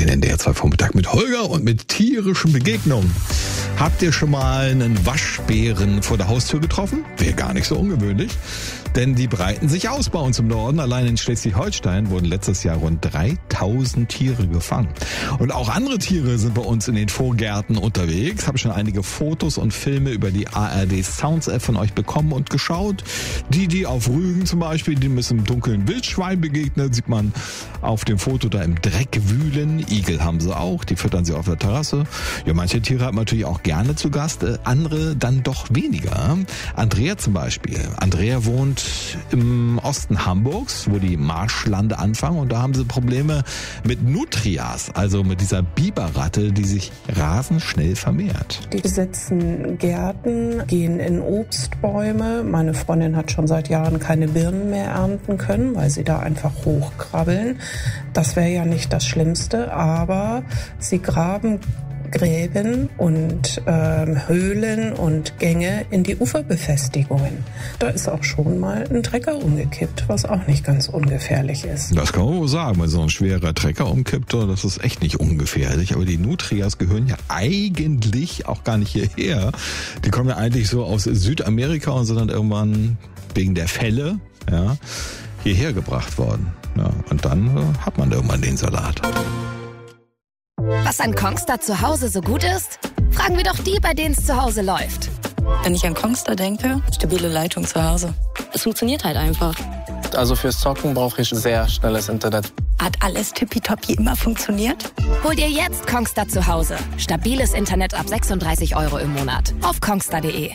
den NDR 2 Vormittag mit Holger und mit tierischen Begegnungen. Habt ihr schon mal einen Waschbären vor der Haustür getroffen? Wäre gar nicht so ungewöhnlich. Denn die breiten sich aus bei uns im Norden. Allein in Schleswig-Holstein wurden letztes Jahr rund 3000 Tiere gefangen. Und auch andere Tiere sind bei uns in den Vorgärten unterwegs. Habe schon einige Fotos und Filme über die ARD Sounds App von euch bekommen und geschaut. Die auf Rügen zum Beispiel, die müssen im dunklen Wildschwein begegnet. Sieht man auf dem Foto da im Dreck wühlen. Igel haben sie auch, die füttern sie auf der Terrasse. Ja, manche Tiere hat man natürlich auch gerne zu Gast, andere dann doch weniger. Andrea zum Beispiel. Andrea wohnt im Osten Hamburgs, wo die Marschlande anfangen, und da haben sie Probleme mit Nutrias, also mit dieser Biberratte, die sich rasend schnell vermehrt. Die besetzen Gärten, gehen in Obstbäume. Meine Freundin hat schon seit Jahren keine Birnen mehr ernten können, weil sie da einfach hochkrabbeln. Das wäre ja nicht das Schlimmste, aber sie graben Gräben und Höhlen und Gänge in die Uferbefestigungen. Da ist auch schon mal ein Trecker umgekippt, was auch nicht ganz ungefährlich ist. Das kann man wohl sagen, wenn so ein schwerer Trecker umkippt, das ist echt nicht ungefährlich. Aber die Nutrias gehören ja eigentlich auch gar nicht hierher. Die kommen ja eigentlich so aus Südamerika und sind dann irgendwann wegen der Fälle hierher gebracht worden. Ja, und dann hat man irgendwann den Salat. Was an Kongstar zu Hause so gut ist? Fragen wir doch die, bei denen es zu Hause läuft. Wenn ich an Kongstar denke, stabile Leitung zu Hause. Es funktioniert halt einfach. Also fürs Zocken brauche ich sehr schnelles Internet. Hat alles tippitoppi immer funktioniert? Hol dir jetzt Kongstar zu Hause. Stabiles Internet ab 36 € im Monat. Auf kongstar.de.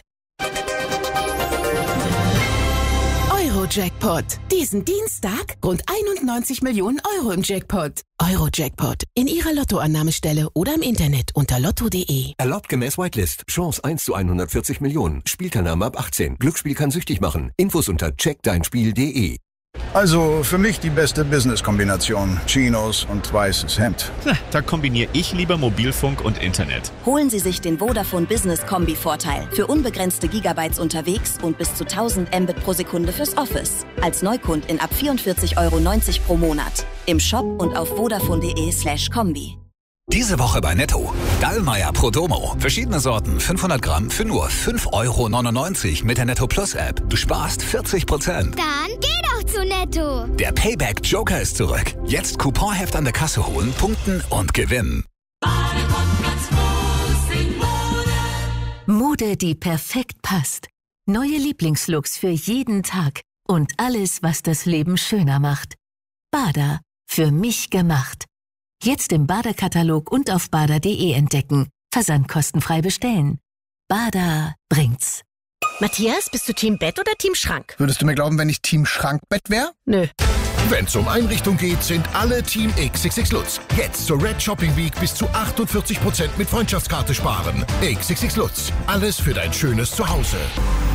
Euro-Jackpot. Diesen Dienstag rund 91 Millionen Euro im Jackpot. Euro-Jackpot. In Ihrer Lottoannahmestelle oder im Internet unter lotto.de. Erlaubt gemäß Whitelist. Chance 1 zu 140 Millionen. Spielteilnahme ab 18. Glücksspiel kann süchtig machen. Infos unter checkdeinspiel.de. Also für mich die beste Business-Kombination. Chinos und weißes Hemd. Da kombiniere ich lieber Mobilfunk und Internet. Holen Sie sich den Vodafone Business Kombi-Vorteil. Für unbegrenzte Gigabytes unterwegs und bis zu 1000 Mbit pro Sekunde fürs Office. Als Neukundin ab 44,90 € pro Monat. Im Shop und auf vodafone.de/kombi. Diese Woche bei Netto. Dallmayr Prodomo. Verschiedene Sorten, 500 Gramm für nur 5,99 € mit der Netto Plus App. Du sparst 40%. Dann geh doch zu Netto. Der Payback Joker ist zurück. Jetzt Couponheft an der Kasse holen, punkten und gewinnen. Mode, die perfekt passt. Neue Lieblingslooks für jeden Tag. Und alles, was das Leben schöner macht. Bada. Für mich gemacht. Jetzt im Bada-Katalog und auf bada.de entdecken. Versand kostenfrei bestellen. Bada bringt's. Matthias, bist du Team Bett oder Team Schrank? Würdest du mir glauben, wenn ich Team Schrankbett wäre? Nö. Wenn's um Einrichtung geht, sind alle Team XXX Lutz. Jetzt zur Red Shopping Week bis zu 48% mit Freundschaftskarte sparen. XXX Lutz. Alles für dein schönes Zuhause.